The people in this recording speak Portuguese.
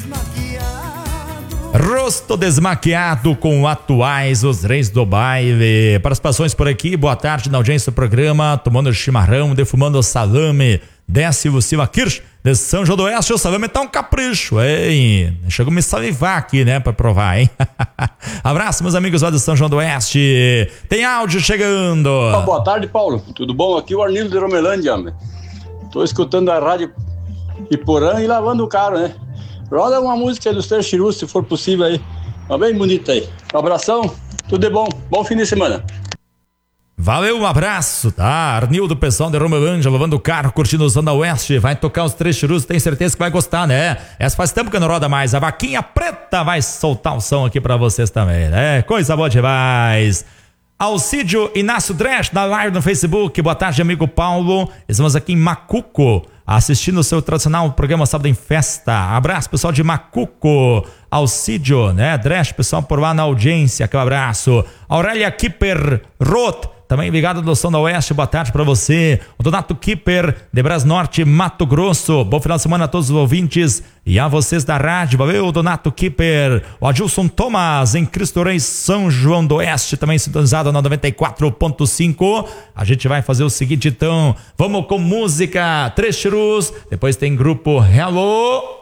Rosto desmaquiado com atuais, os reis do baile. Participações por aqui, boa tarde na audiência do programa, tomando chimarrão, defumando salame. Desce o Silva Kirsch de São João do Oeste, o salame tá um capricho, hein? Chegou a me salivar aqui, né, pra provar, hein? Abraço, meus amigos lá de São João do Oeste. Tem áudio chegando. Boa tarde, Paulo. Tudo bom? Aqui o Arnildo de Romelândia, homem. Tô escutando a rádio Iporã e lavando o carro, né? Roda uma música dos Três Chirus, se for possível aí. Tá bem bonita aí. Um abração, tudo de bom. Bom fim de semana. Valeu, um abraço, tá? Arnildo, pessoal de Romelândia, lavando o carro, curtindo o Zona Oeste. Vai tocar os Três Chirus, tem certeza que vai gostar, né? Essa faz tempo que não roda mais. A Vaquinha Preta vai soltar o som aqui pra vocês também, né? Coisa boa demais. Alcídio Inácio Dresch, na live no Facebook. Boa tarde, amigo Paulo. Estamos aqui em Macuco, assistindo o seu tradicional programa Sábado em Festa. Abraço, pessoal de Macuco. Alcídio, né? Dresch, pessoal por lá na audiência. Aquele abraço. Aurélia Kipper Roth, também ligado do Som da Oeste, boa tarde pra você. O Donato Kipper, de Brás Norte, Mato Grosso. Bom final de semana a todos os ouvintes e a vocês da rádio. Valeu, Donato Kipper. O Adilson Thomas, em Cristo Rei, São João do Oeste, também sintonizado na 94.5. A gente vai fazer o seguinte, então. Vamos com música, Três Chirus. Depois tem grupo Hello.